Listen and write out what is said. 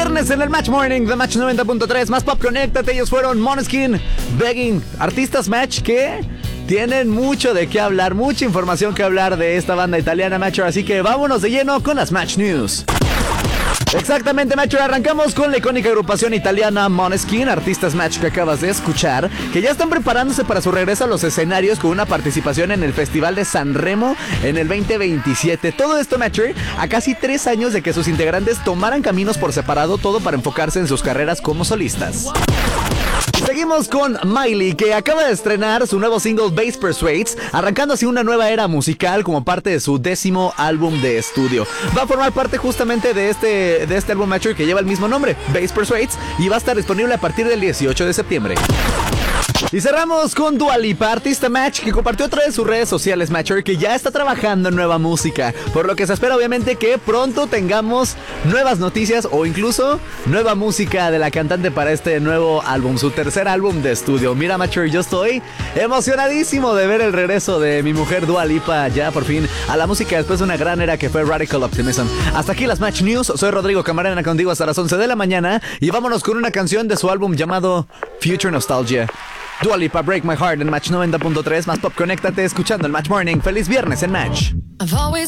viernes en el Match Morning de Match 90.3. Más pop, conéctate. Ellos fueron Måneskin, Begging. Artistas Match que tienen mucho de qué hablar, mucha información que hablar de esta banda italiana, Matcher. Así que vámonos de lleno con las Match News. Exactamente, Matcher, arrancamos con la icónica agrupación italiana Måneskin, artistas Match que acabas de escuchar, que ya están preparándose para su regreso a los escenarios con una participación en el Festival de Sanremo en el 2027. Todo esto, Matcher, a casi 3 años de que sus integrantes tomaran caminos por separado, todo para enfocarse en sus carreras como solistas. Seguimos con Miley, que acaba de estrenar su nuevo single Bass Persuades, arrancando así una nueva era musical como parte de su 10º álbum de estudio. Va a formar parte justamente de este álbum Matcher que lleva el mismo nombre, Bass Persuades, y va a estar disponible a partir del 18 de septiembre. Y cerramos con Dua Lipa, artista Match, que compartió otra de sus redes sociales, Matcher, que ya está trabajando en nueva música, por lo que se espera obviamente que pronto tengamos nuevas noticias o incluso nueva música de la cantante para este nuevo álbum, su tercer álbum de estudio. Mira, Matcher, yo estoy emocionadísimo de ver el regreso de mi mujer Dua Lipa ya por fin a la música después de una gran era que fue Radical Optimism. Hasta aquí las Match News, soy Rodrigo Camarena contigo hasta las 11 de la mañana y vámonos con una canción de su álbum llamado Future Nostalgia. Dua Lipa, Break My Heart en Match 90.3. Más pop, conéctate escuchando el Match Morning. Feliz viernes en Match.